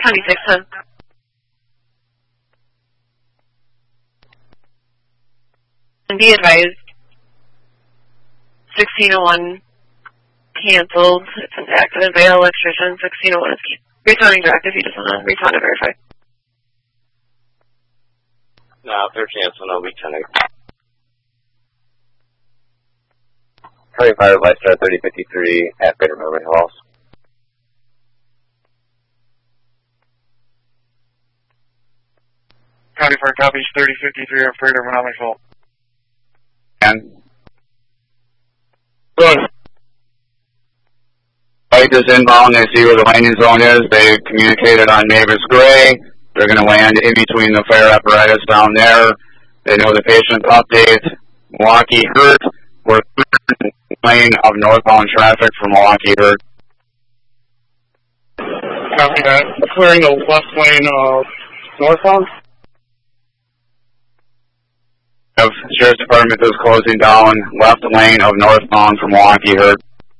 County 610. And be advised, 1601 canceled. It's an accident by an electrician. 1601 is returning direct if you just want to respond to verify. No, if they're canceling, I'll be 10. County Fire by Star 3053 at Greater Memory Halls. County Fire copies 3053 at Greater Memory Halls. And good. Light is inbound. They see where the landing zone is. They communicated on Mavis Gray. They're going to land in between the fire apparatus down there. They know the patient's update. Milwaukee Hurt. We're clearing the lane of northbound traffic from Milwaukee Hurt. Copy that. Clearing the left lane of northbound. Sheriff's Department is closing down left lane of northbound from Milwaukee Hurt.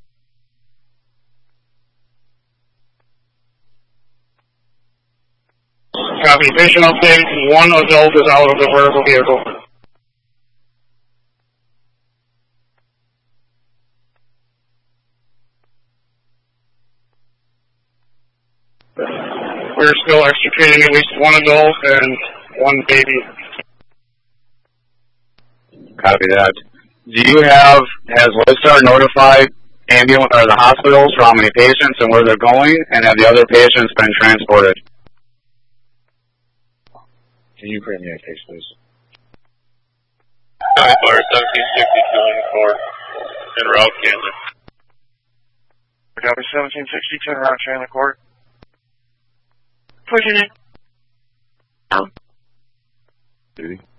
Copy. Patient update. One adult is out of the vertical vehicle. We're still extricating at least one adult and one baby. Copy that. Has Lodestar notified ambulance or the hospitals for how many patients and where they're going, and have the other patients been transported? Can you create me a case, please? Fire 1762 in court en route Chandler. Copy 1762 en route Chandler Court. Fortunate. Oh. Duty.